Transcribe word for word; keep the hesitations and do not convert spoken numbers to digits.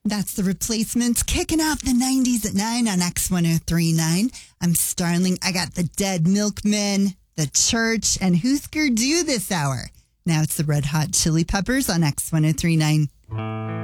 That's the Replacements kicking off the nineties at nine on X ten thirty-nine. I'm Starling. I got the Dead Milkmen, The Church, and Husker Du this hour. Now it's the Red Hot Chili Peppers on X ten thirty-nine.